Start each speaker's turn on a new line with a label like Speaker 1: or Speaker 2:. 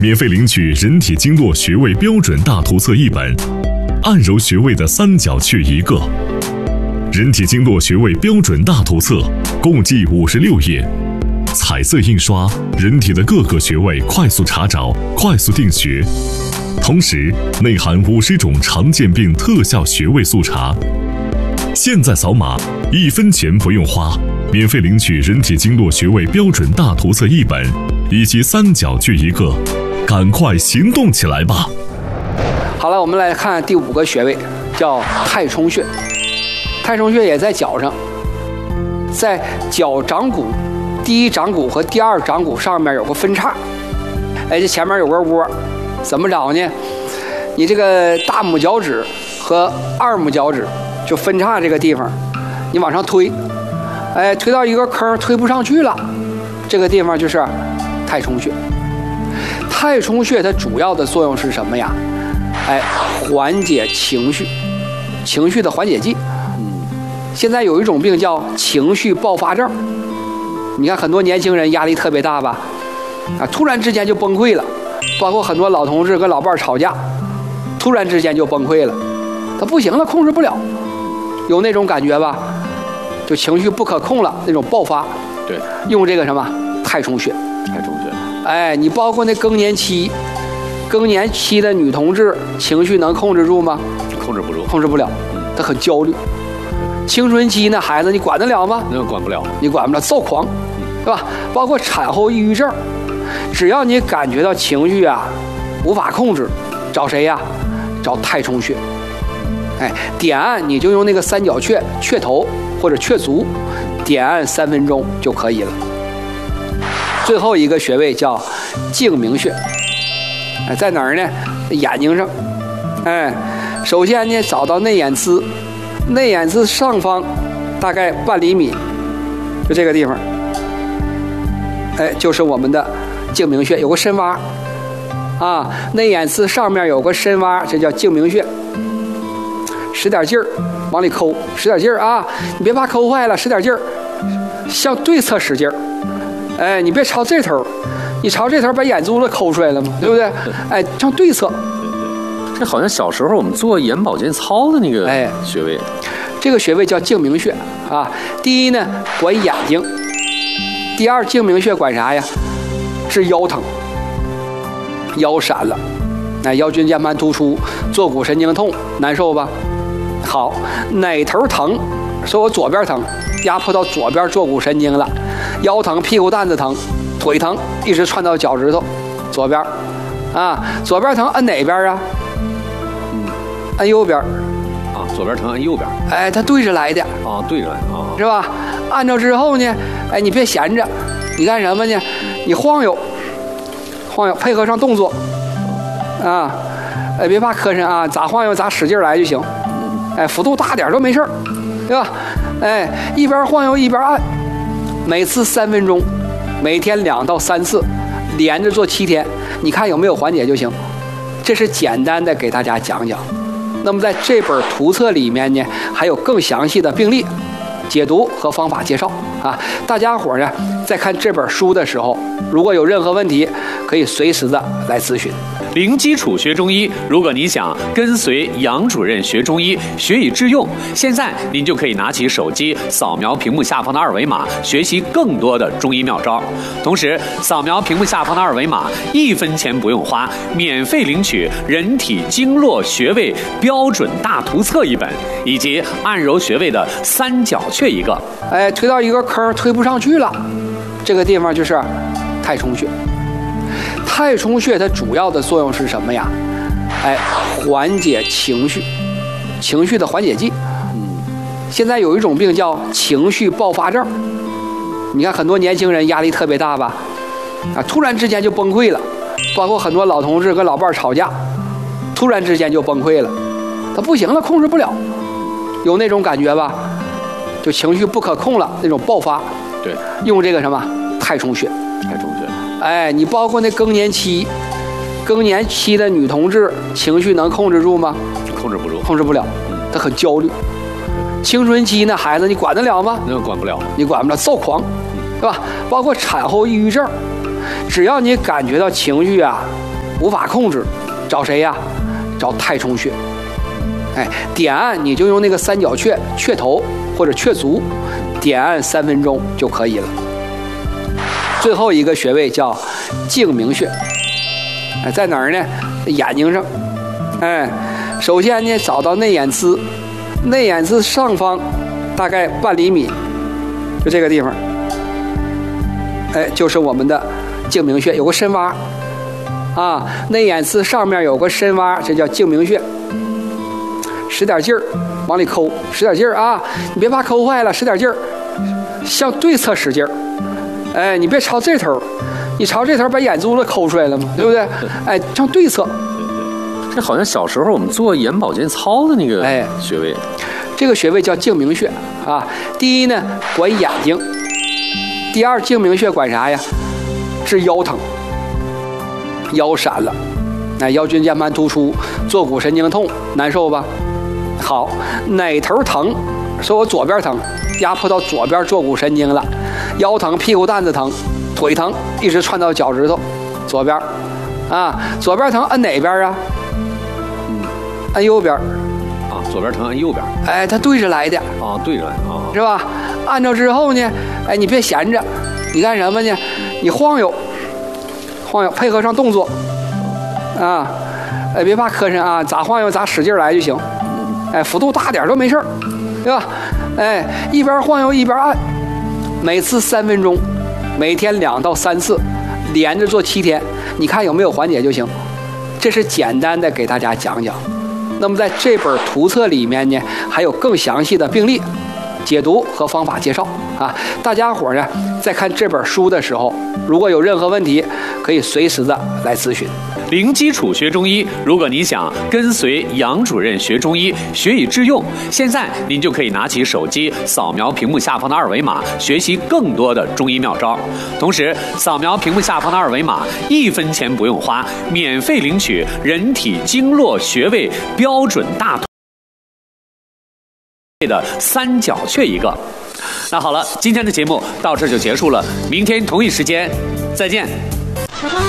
Speaker 1: 免费领取人体经络穴位标准大图册1本，按揉穴位的三角穴1个。人体经络穴位标准大图册共计56页，彩色印刷，人体的各个穴位快速查找，快速定穴。同时内含50种常见病特效穴位速查。现在扫码，1分钱不用花，免费领取人体经络穴位标准大图册1本，以及三角穴1个，赶快行动起来吧！
Speaker 2: 好了，我们来看第5个穴位，叫太冲穴。太冲穴也在脚上，在脚掌骨第一掌骨和第二掌骨上面有个分叉，这前面有个窝，怎么着呢？你这个大拇脚趾和二拇脚趾就分叉这个地方，你往上推，推到一个坑推不上去了，这个地方就是太冲穴。太冲穴它主要的作用是什么呀？缓解情绪，情绪的缓解剂。现在有一种病叫情绪爆发症，你看很多年轻人压力特别大吧，突然之间就崩溃了，包括很多老同志跟老伴吵架，突然之间就崩溃了，他不行了，控制不了，有那种感觉吧？就情绪不可控了，那种爆发。
Speaker 3: 对，
Speaker 2: 用这个什么太冲穴。
Speaker 3: 太冲穴。
Speaker 2: 你包括那更年期的女同志，情绪能控制住吗？
Speaker 3: 控制不住，
Speaker 2: 控制不了，她很焦虑。青春期那孩子，你管得了吗？
Speaker 3: 那管不了，
Speaker 2: 你管不了，躁狂，是吧？包括产后抑郁症，只要你感觉到情绪无法控制，找谁呀？找太冲穴。点按你就用那个三角穴穴头或者穴足，点按3分钟就可以了。最后一个穴位叫睛明穴，在哪儿呢？眼睛上。首先呢，找到内眼眦，内眼眦上方大概半厘米，就这个地方，就是我们的睛明穴，有个深洼内眼眦上面有个深洼，这叫睛明穴。使点劲儿往里抠，使点劲儿你别怕抠坏了，使点劲儿，向对侧使劲儿。你别朝这头，你朝这头把眼珠子抠出来了嘛，对不对？向对侧。
Speaker 3: 这好像小时候我们做眼保健操的那个穴位。
Speaker 2: 这个穴位叫睛明穴第一呢管眼睛，第二睛明穴管啥呀？治腰疼，腰闪了，腰椎间盘突出，坐骨神经痛，难受吧？好，哪头疼？说我左边疼，压迫到左边坐骨神经了，腰疼、屁股蛋子疼、腿疼，一直窜到脚趾头，左边左边疼按哪边按右边
Speaker 3: 左边疼按右边，
Speaker 2: 它对着来的
Speaker 3: 对着来
Speaker 2: 是吧？按照之后呢，你别闲着，你干什么呢？你晃悠，配合上动作别怕磕碜咋晃悠咋使劲来就行，幅度大点都没事，对吧？一边晃悠一边按，每次3分钟，每天2到3次，连着做7天，你看有没有缓解就行。这是简单的给大家讲讲。那么在这本图册里面呢，还有更详细的病例解读和方法介绍大家伙呢在看这本书的时候，如果有任何问题，可以随时的来咨询。
Speaker 4: 零基础学中医，如果你想跟随杨主任学中医，学以致用，现在您就可以拿起手机扫描屏幕下方的2维码，学习更多的中医妙招。同时扫描屏幕下方的2维码，1分钱不用花，免费领取人体经络穴位标准大图册1本，以及按揉穴位的三角穴1个。
Speaker 2: 推到一个坑推不上去了，这个地方就是太冲穴。太冲穴它主要的作用是什么呀？缓解情绪，情绪的缓解剂。现在有一种病叫情绪爆发症，你看很多年轻人压力特别大吧，突然之间就崩溃了，包括很多老同志跟老伴吵架，突然之间就崩溃了，他不行了，控制不了，有那种感觉吧？就情绪不可控了，那种爆发。
Speaker 3: 对，
Speaker 2: 用这个什么太冲穴。
Speaker 3: 太冲穴。
Speaker 2: 你包括那更年期的女同志，情绪能控制住吗？
Speaker 3: 控制不住，
Speaker 2: 控制不了，她很焦虑。青春期那孩子，你管得了吗？
Speaker 3: 那管不了，
Speaker 2: 你管不了，躁狂，是吧？包括产后抑郁症，只要你感觉到情绪无法控制，找谁呀？找太冲穴。哎，点按你就用那个三角穴穴头或者穴足，点按3分钟就可以了。最后一个穴位叫睛明穴，哎，在哪儿呢？眼睛上。哎，首先呢，找到内眼眦，内眼眦上方大概半厘米，就这个地方。哎，就是我们的睛明穴，有个深洼啊，内眼眦上面有个深洼，这叫睛明穴。使点劲儿，往里抠，使点劲儿啊！你别怕抠坏了，使点劲儿，向对侧使劲儿。哎，你别朝这头，你朝这头把眼珠子抠出来了嘛，对不对？哎，向对侧。
Speaker 3: 这好像小时候我们做眼保健操的那个穴位。
Speaker 2: 这个穴位叫睛明穴啊。第一呢，管眼睛；第二，睛明穴管啥呀？治腰疼，腰闪了，哎，腰椎间盘突出，坐骨神经痛，难受吧？好，哪头疼？说我左边疼，压迫到左边坐骨神经了，腰疼、屁股蛋子疼、腿疼，一直窜到脚趾头，左边，啊，左边疼按哪边啊？按右边。
Speaker 3: 啊，左边疼按右边。
Speaker 2: 哎，它对着来的。
Speaker 3: 啊，对着来啊，
Speaker 2: 是吧？按照之后呢，哎，你别闲着，你干什么呢？你晃悠，晃悠，配合上动作，啊，哎，别怕磕碜啊，咋晃悠咋使劲来就行。哎，幅度大点都没事儿，对吧？哎，一边晃悠一边按，每次3分钟，每天2到3次，连着做7天，你看有没有缓解就行。这是简单的给大家讲讲。那么在这本图册里面呢，还有更详细的病例解读和方法介绍啊。大家伙呢，在看这本书的时候，如果有任何问题，可以随时的来咨询。
Speaker 4: 零基础学中医，如果你想跟随杨主任学中医，学以致用，现在您就可以拿起手机扫描屏幕下方的2维码，学习更多的中医妙招。同时，扫描屏幕下方的2维码，1分钱不用花，免费领取人体经络穴位标准大图的3角穴一个。那好了，今天的节目到这就结束了，明天同一时间再见。